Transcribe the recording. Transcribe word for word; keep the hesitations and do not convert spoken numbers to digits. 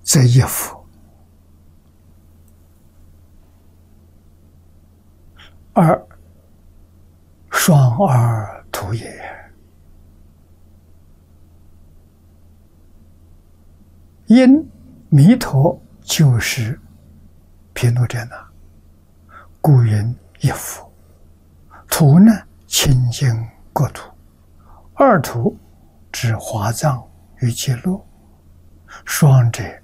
则一夫，二双儿徒也。因弥陀就是毗卢遮那，故云一夫。土呢，清净国土；二土指华藏与极乐。双者